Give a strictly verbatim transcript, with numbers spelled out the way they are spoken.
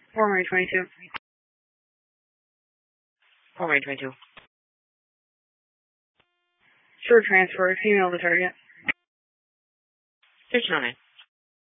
four Marine twenty-two. four Marine twenty-two. Short transfer, female to target. thirteen oh nine.